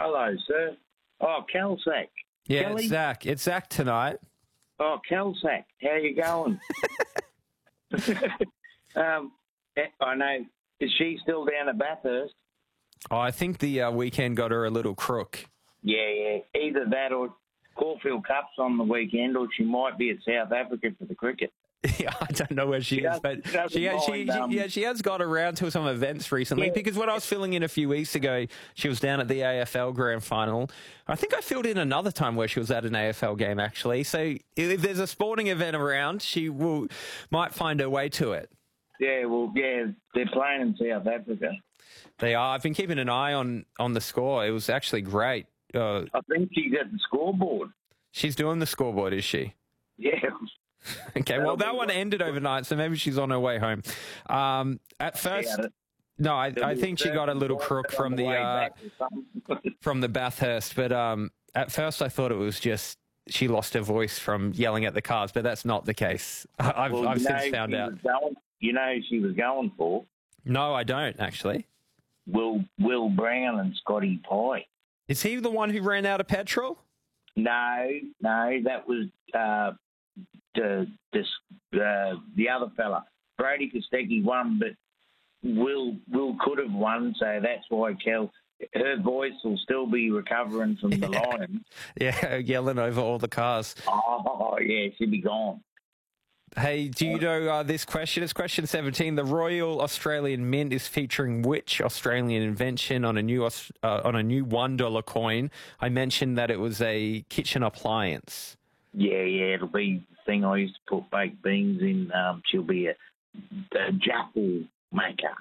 Hello, sir. Oh, Kelsack. Yeah, Kelly? it's Zach. It's Zach tonight. Oh, Kelsack. How you going? I know. Is she still down at Bathurst? Oh, I think the weekend got her a little crook. Yeah. Either that or Caulfield Cup's on the weekend, or she might be at South Africa for the cricket. Yeah, I don't know where she is, but she has got around to some events recently. Yeah. Because when I was filling in a few weeks ago, she was down at the AFL Grand Final. I think I filled in another time where she was at an AFL game, actually. So if there's a sporting event around, she might find her way to it. Yeah, they're playing in South Africa. They are. I've been keeping an eye on the score. It was actually great. I think she's at the scoreboard. She's doing the scoreboard, is she? Yeah. Okay, well, that one ended overnight, so maybe she's on her way home. At first, no, I think she got a little crook from the Bathurst, but at first I thought it was just she lost her voice from yelling at the cars, but that's not the case. I've since found out. You know who she was going for? No, I don't, actually. Will Brown and Scotty Pye. Is he the one who ran out of petrol? No, that was the other fella. Brody Kostecki won, but Will could have won, so that's why her voice will still be recovering from the Lions. Yeah, yelling over all the cars. Oh, yeah, she'll be gone. Hey, do you know this question? It's question 17. The Royal Australian Mint is featuring which Australian invention on a new $1 coin? I mentioned that it was a kitchen appliance. Yeah, it'll be the thing I used to put baked beans in. She'll be a jaffle maker.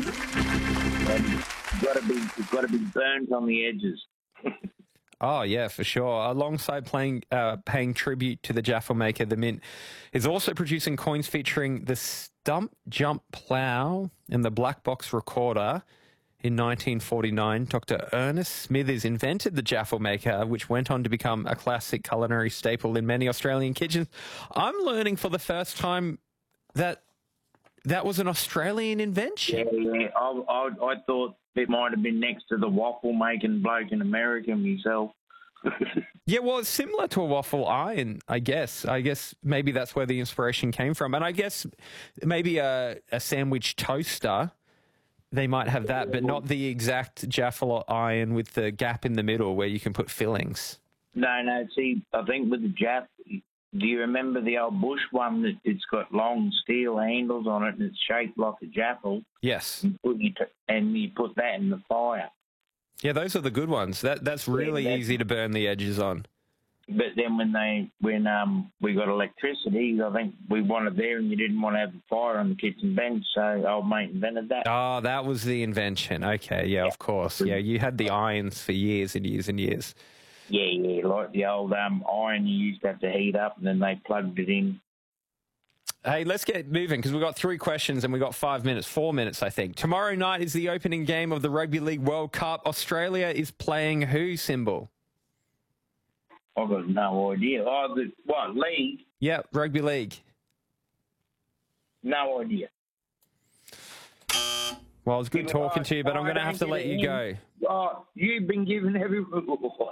It's got to be burnt on the edges. Oh, yeah, for sure. Alongside paying tribute to the Jaffle Maker, the Mint is also producing coins featuring the Stump Jump Plough and the Black Box Recorder. In 1949, Dr. Ernest Smithers invented the Jaffle Maker, which went on to become a classic culinary staple in many Australian kitchens. I'm learning for the first time that was an Australian invention. Yeah. I thought it might have been next to the waffle-making bloke in America himself. Yeah, well, it's similar to a waffle iron, I guess. I guess maybe that's where the inspiration came from. And I guess maybe a sandwich toaster, they might have that, but not the exact Jaffle iron with the gap in the middle where you can put fillings. No. See, I think with the Jaff, do you remember the old Bush one that it's got long steel handles on it and it's shaped like a jaffle? Yes. And you put that in the fire. Yeah, those are the good ones. That's really easy to burn the edges on. But then when we got electricity, I think we wanted there and you didn't want to have the fire on the kitchen bench, so old mate invented that. Oh, that was the invention. Okay, yeah, of course. Yeah, you had the irons for years and years and years. Yeah, like the old iron you used to have to heat up and then they plugged it in. Hey, let's get moving because we've got 3 questions and we've got 4 minutes, I think. Tomorrow night is the opening game of the Rugby League World Cup. Australia is playing who, Symbol? I've got no idea. What, league? Yeah, Rugby League. No idea. Well, it's good talking to you, but I'm going to have to let you go. Oh, you've been giving everyone...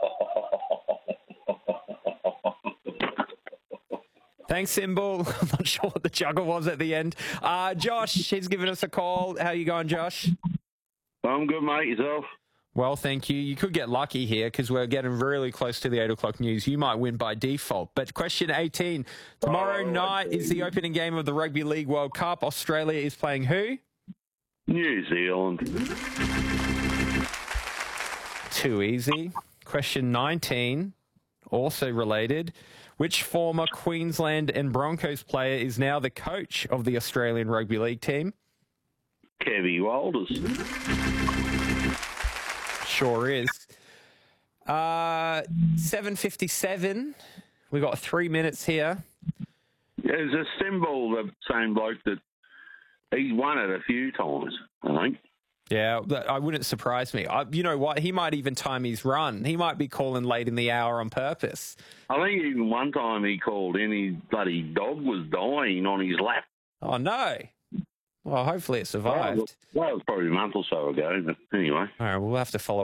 Thanks, Symbol. I'm not sure what the juggle was at the end. Josh, he's given us a call. How you going, Josh? I'm good, mate. Yourself? Well, thank you. You could get lucky here because we're getting really close to the 8 o'clock news. You might win by default. But question 18. Tomorrow night is the opening game of the Rugby League World Cup. Australia is playing who? New Zealand. Too easy. Question 19, also related. Which former Queensland and Broncos player is now the coach of the Australian Rugby League team? Kevy Walters. Sure is. 7:57. We got 3 minutes here. There's a Symbol, the same bloke that he's won it a few times, I think. Yeah, I wouldn't surprise me. You know what? He might even time his run. He might be calling late in the hour on purpose. I think even one time he called in, his bloody dog was dying on his lap. Oh, no. Well, hopefully it survived. Well, it was probably a month or so ago, but anyway. All right, we'll have to follow